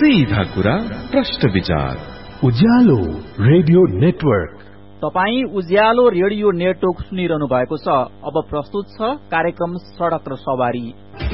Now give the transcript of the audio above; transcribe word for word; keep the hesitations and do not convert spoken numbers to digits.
सीधा कुरा प्रश्न विचार। उज्यालो रेडियो नेटवर्क। तपाई उज्यालो रेडियो नेटवर्क सुनिरहनु भएको छ। अब प्रस्तुत छ कार्यक्रम सडक र सवारी।